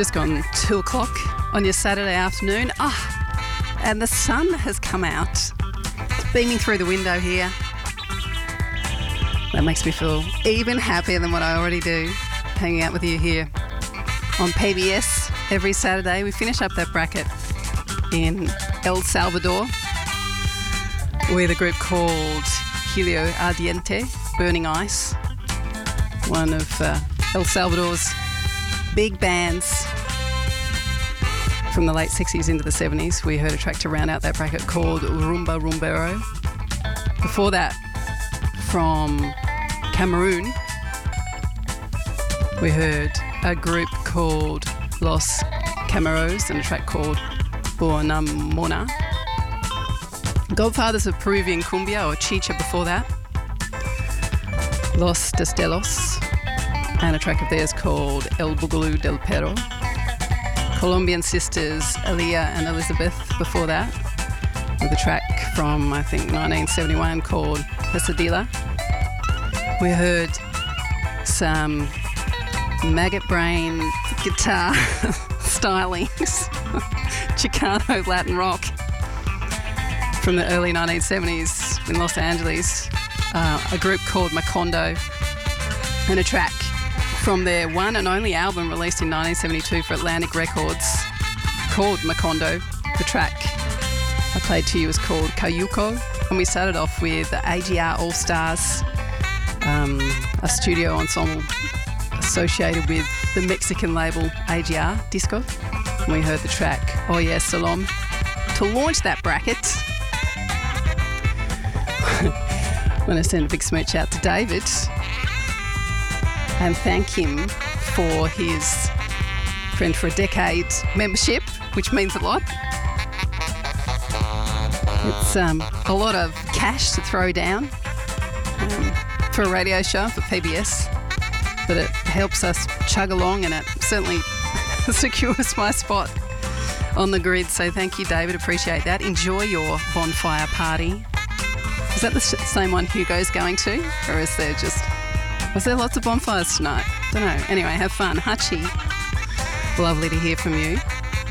just gone 2 o'clock on your Saturday afternoon. And the sun has come out. It's beaming through the window here. That makes me feel even happier than what I already do, hanging out with you here on PBS every Saturday. We finish up that bracket in El Salvador with a group called Helio Ardiente, Burning Ice, one of El Salvador's big bands from the late 60s into the 70s. We heard a track to round out that bracket called Rumba Rumbero. Before that, from Cameroon, we heard a group called Los Camaros and a track called Buena Mona. Godfathers of Peruvian Cumbia, or Chicha before that. Los Destellos, and a track of theirs called El Boogaloo del Perro. Colombian sisters Aaliyah and Elizabeth before that, with a track from, I think, 1971 called Pesadilla. We heard some maggot brain guitar stylings, Chicano Latin rock from the early 1970s in Los Angeles, a group called Macondo, and a track from their one and only album released in 1972 for Atlantic Records called Macondo. The track I played to you is called Cayuco, and we started off with the AGR All-Stars, a studio ensemble associated with the Mexican label AGR Disco. And we heard the track Oh Yeah Salom. To launch that bracket, I'm going to send a big smooch out to David and thank him for his Friend for a Decade membership, which means a lot. It's a lot of cash to throw down for a radio show for PBS, but it helps us chug along, and it certainly secures my spot on the grid. So thank you, David. Appreciate that. Enjoy your bonfire party. Is that the same one Hugo's going to? Or was there lots of bonfires tonight? Don't know. Anyway, have fun. Hachi, lovely to hear from you.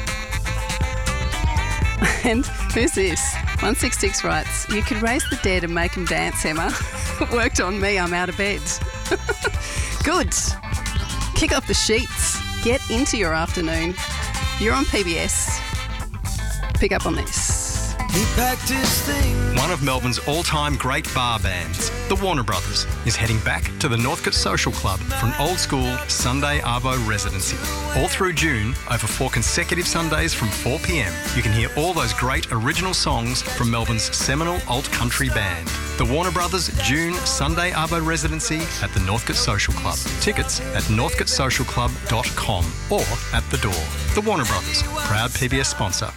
And who's this? 166 writes, you could raise the dead and make them dance, Emma. It worked on me. I'm out of bed. Good. Kick off the sheets. Get into your afternoon. You're on PBS. Pick up on this. He packed his thing. One of Melbourne's all-time great bar bands, the Warner Brothers, is heading back to the Northcote Social Club for an old-school Sunday Arvo residency. All through June, over 4 consecutive Sundays from 4 p.m, you can hear all those great original songs from Melbourne's seminal alt-country band. The Warner Brothers June Sunday Arvo residency at the Northcote Social Club. Tickets at northcotesocialclub.com or at the door. The Warner Brothers, proud PBS sponsor.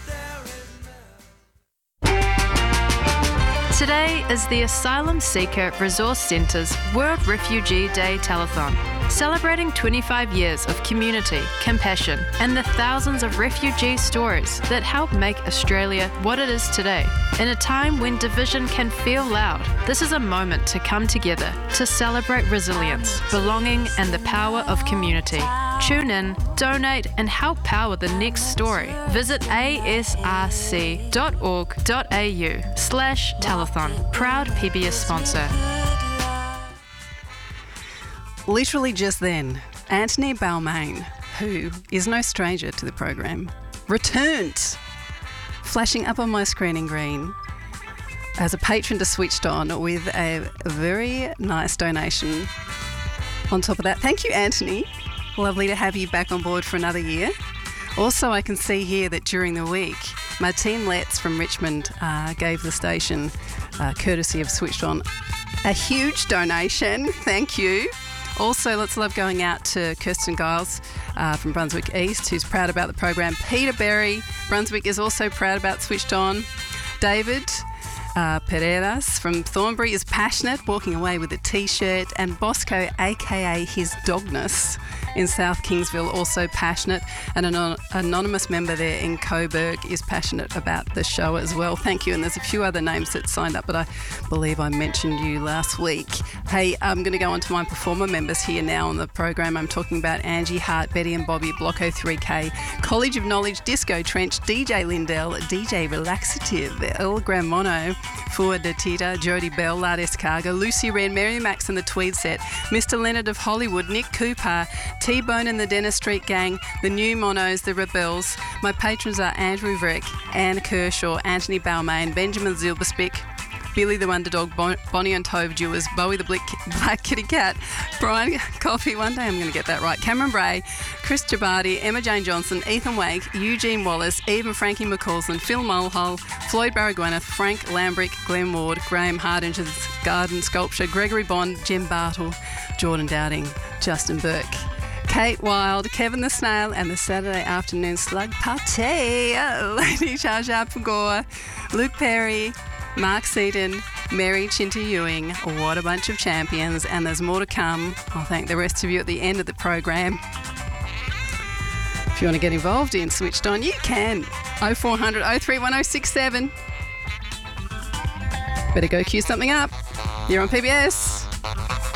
Today is the Asylum Seeker Resource Centre's World Refugee Day Telethon, celebrating 25 years of community, compassion, and the thousands of refugee stories that help make Australia what it is today. In a time when division can feel loud, this is a moment to come together to celebrate resilience, belonging, and the power of community. Tune in, donate, and help power the next story. Visit asrc.org.au/telethon. Proud PBS sponsor. Literally just then, Anthony Balmain, who is no stranger to the program, returned, flashing up on my screen in green as a patron to Switched On with a very nice donation on top of that. Thank you, Anthony. Lovely to have you back on board for another year. Also, I can see here that during the week, Martine Letts from Richmond gave the station, courtesy of Switched On, a huge donation. Thank you. Also, lots of love going out to Kirsten Giles from Brunswick East, who's proud about the program. Peter Berry, Brunswick, is also proud about Switched On. David, Pereiras from Thornbury is passionate, walking away with a T-shirt, and Bosco, aka his dogness, in South Kingsville, also passionate, and an anonymous member there in Coburg is passionate about the show as well. Thank you. And there's a few other names that signed up, but I believe I mentioned you last week. Hey, I'm going to go on to my performer members here now on the program. I'm talking about Angie Hart, Betty and Bobby, Blocko 3K, College of Knowledge, Disco Trench, DJ Lindell, DJ Relaxative, El Gran Mono, Fua de Tita, Jodie Bell, Lardis Cargo, Lucy Wren, Mary Max and the Tweed Set, Mr. Leonard of Hollywood, Nick Cooper, T-Bone and the Dennis Street Gang, the New Monos, the Rebels. My patrons are Andrew Vrick, Anne Kershaw, Anthony Balmain, Benjamin Zilberspick, Billy the Underdog, Bonnie and Tove Dewars, Bowie the Black Kitty Cat, Brian Coffey, one day I'm going to get that right, Cameron Bray, Chris Jabbardi, Emma Jane Johnson, Ethan Wake, Eugene Wallace, Eva Frankie McCausland, Phil Mulhall, Floyd Baragwanath, Frank Lambrick, Glenn Ward, Graham Hardinger's Garden Sculpture, Gregory Bond, Jim Bartle, Jordan Dowding, Justin Burke, Kate Wild, Kevin the Snail, and the Saturday Afternoon Slug Party, Lady Jar Jar Pagore, Luke Perry, Mark Seaton, Mary Chinta Ewing. What a bunch of champions, and there's more to come. I'll thank the rest of you at the end of the program. If you want to get involved in Switched On, you can. 0400 031067. Better go cue something up. You're on PBS.